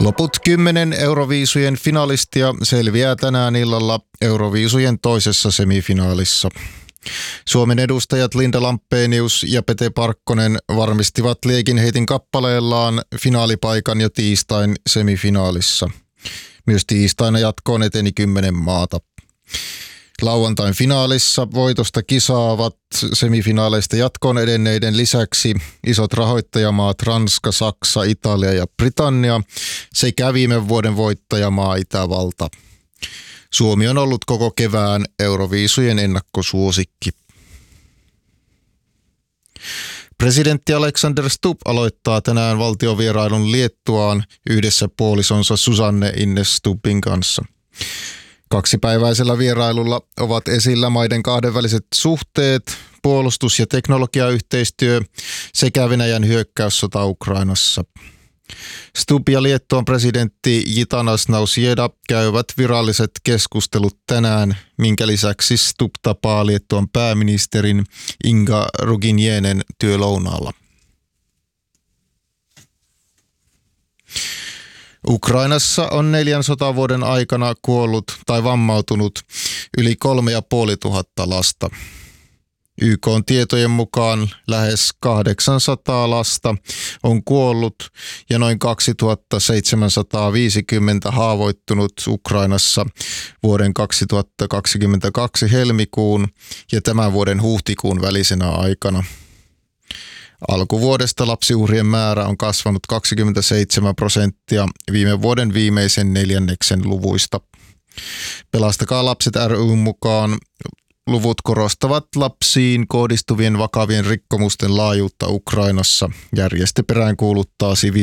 Loput 10 Euroviisujen finalistia selviää tänään illalla Euroviisujen toisessa semifinaalissa. Suomen edustajat Linda Lampenius ja Pete Parkkonen varmistivat liekinheitin kappaleellaan finaalipaikan jo tiistain semifinaalissa. Myös tiistaina jatkoon eteni 10 maata. Lauantain finaalissa voitosta kisaavat semifinaaleista jatkoon edenneiden lisäksi isot rahoittajamaat Ranska, Saksa, Italia ja Britannia sekä viime vuoden voittajamaa Itävalta. Suomi on ollut koko kevään Euroviisujen ennakkosuosikki. Presidentti Alexander Stubb aloittaa tänään valtiovierailun Liettuaan yhdessä puolisonsa Susanne Ines Stubbin kanssa. Kaksipäiväisellä vierailulla ovat esillä maiden kahdenväliset suhteet, puolustus- ja teknologiayhteistyö sekä Venäjän hyökkäyssota Ukrainassa. Stubb ja Liettuan presidentti Gitanas Nausėda käyvät viralliset keskustelut tänään, minkä lisäksi Stubb tapaa Liettuan pääministerin Inga Ruginienen työlounaalla. Ukrainassa on 4 sotavuoden aikana kuollut tai vammautunut yli 3500 lasta. YK:n tietojen mukaan lähes 800 lasta on kuollut ja noin 2750 haavoittunut Ukrainassa vuoden 2022 helmikuun ja tämän vuoden huhtikuun välisenä aikana. Alkuvuodesta lapsiuhrien määrä on kasvanut 27% viime vuoden viimeisen neljänneksen luvuista. Pelastakaa lapset ry:n mukaan luvut korostavat lapsiin kohdistuvien vakavien rikkomusten laajuutta Ukrainassa. Järjestö peräänkuuluttaa